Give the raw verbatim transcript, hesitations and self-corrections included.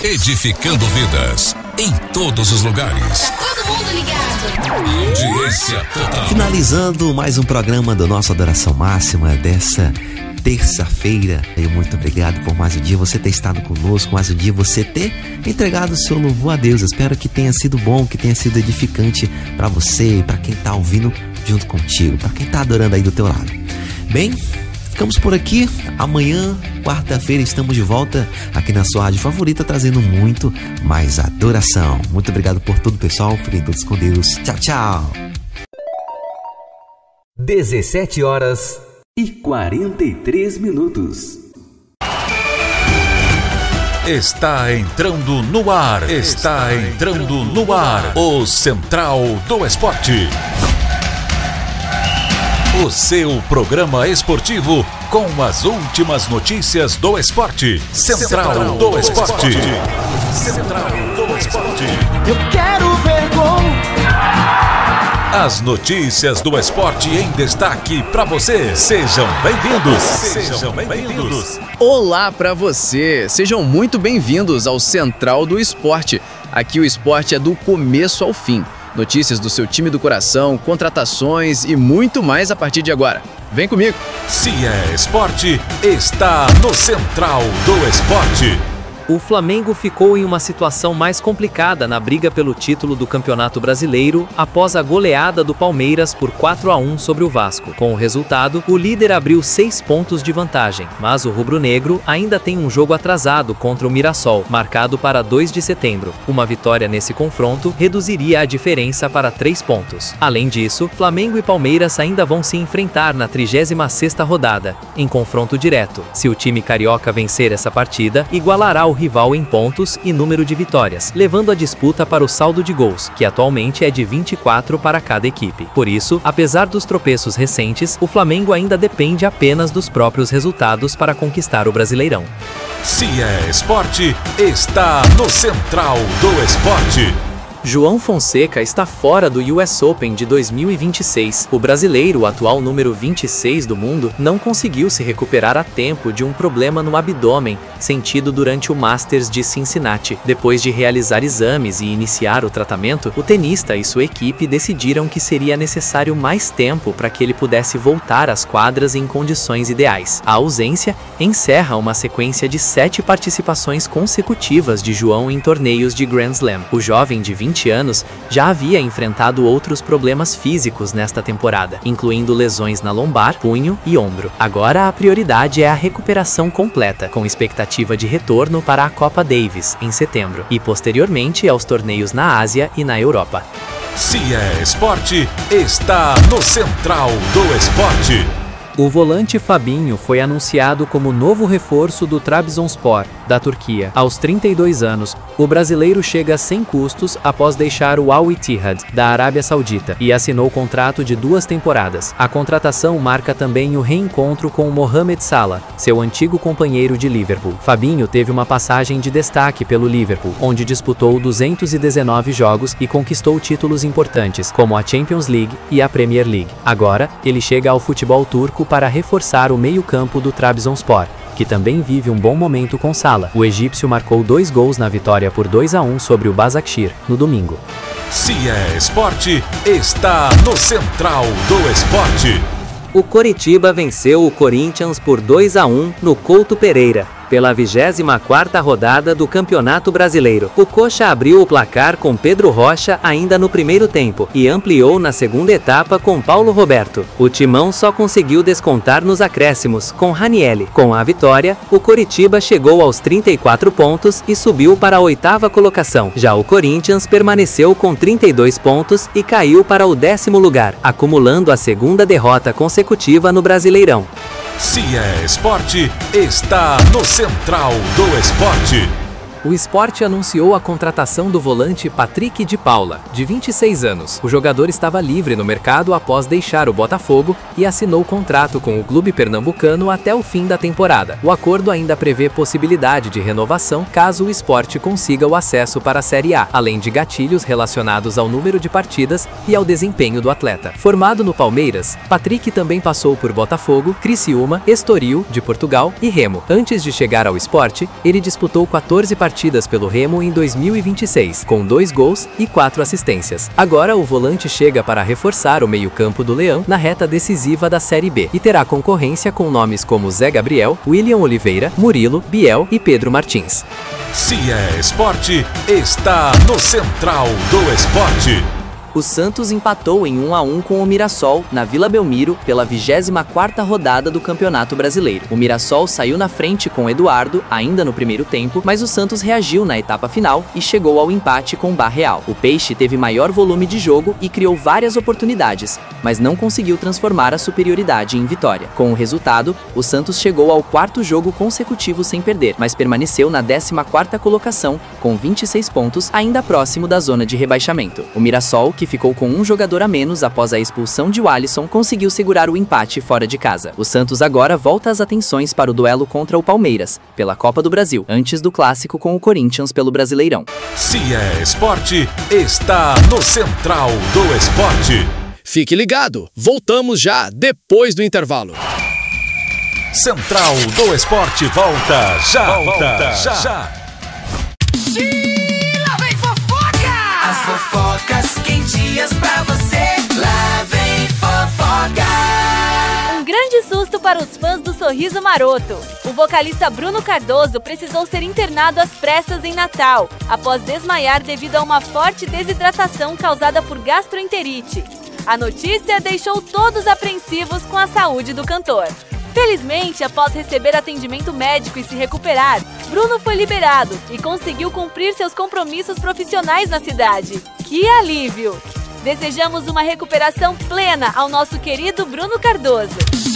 edificando vidas em todos os lugares. Tá todo mundo ligado. Audiência total. Finalizando mais um programa do nosso Adoração Máxima dessa terça-feira. E muito obrigado por mais um dia você ter estado conosco, mais um dia você ter entregado o seu louvor a Deus. Espero que tenha sido bom, que tenha sido edificante para você e para quem tá ouvindo junto contigo, para quem tá adorando aí do teu lado. Bem, ficamos por aqui. Amanhã, quarta-feira, estamos de volta aqui na sua rádio favorita, trazendo muito mais adoração. Muito obrigado por tudo, pessoal. Fiquem todos com Deus. Tchau, tchau. dezessete horas e quarenta e três minutos. Está entrando no ar. Está entrando no ar. O Central do Esporte. O seu programa esportivo com as últimas notícias do esporte. Central, Central do Esporte. Central do Esporte. Eu quero ver gol. As notícias do esporte em destaque para você. Sejam bem-vindos. Sejam bem-vindos. Olá para você. Sejam muito bem-vindos ao Central do Esporte. Aqui o esporte é do começo ao fim. Notícias do seu time do coração, contratações e muito mais a partir de agora. Vem comigo! Se é esporte, está no Central do Esporte. O Flamengo ficou em uma situação mais complicada na briga pelo título do Campeonato Brasileiro após a goleada do Palmeiras por quatro a um sobre o Vasco. Com o resultado, o líder abriu seis pontos de vantagem, mas o rubro-negro ainda tem um jogo atrasado contra o Mirassol, marcado para dois de setembro. Uma vitória nesse confronto reduziria a diferença para três pontos. Além disso, Flamengo e Palmeiras ainda vão se enfrentar na trigésima sexta rodada, em confronto direto. Se o time carioca vencer essa partida, igualará o rival em pontos e número de vitórias, levando a disputa para o saldo de gols, que atualmente é de vinte e quatro para cada equipe. Por isso, apesar dos tropeços recentes, o Flamengo ainda depende apenas dos próprios resultados para conquistar o Brasileirão. Se é esporte, está no Central do Esporte. João Fonseca está fora do U S Open de dois mil e vinte e seis. O brasileiro, o atual número vinte e seis do mundo, não conseguiu se recuperar a tempo de um problema no abdômen sentido durante o Masters de Cincinnati. Depois de realizar exames e iniciar o tratamento, o tenista e sua equipe decidiram que seria necessário mais tempo para que ele pudesse voltar às quadras em condições ideais. A ausência encerra uma sequência de sete participações consecutivas de João em torneios de Grand Slam. O jovem de vinte anos já havia enfrentado outros problemas físicos nesta temporada, incluindo lesões na lombar, punho e ombro. Agora a prioridade é a recuperação completa, com expectativa de retorno para a Copa Davis em setembro e posteriormente aos torneios na Ásia e na Europa. Se é esporte, está no Central do Esporte. O volante Fabinho foi anunciado como novo reforço do Trabzonspor, da Turquia. Aos trinta e dois anos, o brasileiro chega sem custos após deixar o Al Ittihad, da Arábia Saudita, e assinou contrato de duas temporadas. A contratação marca também o reencontro com Mohamed Salah, seu antigo companheiro de Liverpool. Fabinho teve uma passagem de destaque pelo Liverpool, onde disputou duzentos e dezenove jogos e conquistou títulos importantes, como a Champions League e a Premier League. Agora, ele chega ao futebol turco para reforçar o meio-campo do Trabzonspor, que também vive um bom momento com Salah. O egípcio marcou dois gols na vitória por dois a um sobre o Başakşehir, no domingo. Se é esporte, está no Central do Esporte. O Coritiba venceu o Corinthians por dois a um no Couto Pereira, pela vigésima quarta rodada do Campeonato Brasileiro. O Coxa abriu o placar com Pedro Rocha ainda no primeiro tempo e ampliou na segunda etapa com Paulo Roberto. O Timão só conseguiu descontar nos acréscimos com Ranielli. Com a vitória, o Coritiba chegou aos trinta e quatro pontos e subiu para a oitava colocação. Já o Corinthians permaneceu com trinta e dois pontos e caiu para o décimo lugar, acumulando a segunda derrota consecutiva no Brasileirão. Se é esporte, está no Central do Esporte. O Sport anunciou a contratação do volante Patrick de Paula, de vinte e seis anos. O jogador estava livre no mercado após deixar o Botafogo e assinou contrato com o clube pernambucano até o fim da temporada. O acordo ainda prevê possibilidade de renovação caso o Sport consiga o acesso para a Série A, além de gatilhos relacionados ao número de partidas e ao desempenho do atleta. Formado no Palmeiras, Patrick também passou por Botafogo, Criciúma, Estoril, de Portugal, e Remo. Antes de chegar ao Sport, ele disputou quatorze partidas partidas pelo Remo em dois mil e vinte e seis, com dois gols e quatro assistências. Agora o volante chega para reforçar o meio-campo do Leão na reta decisiva da Série B e terá concorrência com nomes como Zé Gabriel, William Oliveira, Murilo, Biel e Pedro Martins. Se é esporte, está no Central do Esporte. O Santos empatou em um a um com o Mirassol, na Vila Belmiro, pela vigésima quarta rodada do Campeonato Brasileiro. O Mirassol saiu na frente com Eduardo, ainda no primeiro tempo, mas o Santos reagiu na etapa final e chegou ao empate com o Barreal. O Peixe teve maior volume de jogo e criou várias oportunidades, mas não conseguiu transformar a superioridade em vitória. Com o resultado, o Santos chegou ao quarto jogo consecutivo sem perder, mas permaneceu na décima quarta colocação, com vinte e seis pontos, ainda próximo da zona de rebaixamento. O Mirassol, que ficou com um jogador a menos após a expulsão de Alisson, conseguiu segurar o empate fora de casa. O Santos agora volta as atenções para o duelo contra o Palmeiras, pela Copa do Brasil, antes do clássico com o Corinthians pelo Brasileirão. Se é esporte, está no Central do Esporte. Fique ligado, voltamos já depois do intervalo. Central do Esporte volta já, volta já. já. As fofocas quentinhas pra você, lá vem fofoca. Um grande susto para os fãs do Sorriso Maroto. O vocalista Bruno Cardoso precisou ser internado às pressas em Natal, após desmaiar devido a uma forte desidratação causada por gastroenterite. A notícia deixou todos apreensivos com a saúde do cantor. Felizmente, após receber atendimento médico e se recuperar, Bruno foi liberado e conseguiu cumprir seus compromissos profissionais na cidade. Que alívio! Desejamos uma recuperação plena ao nosso querido Bruno Cardoso.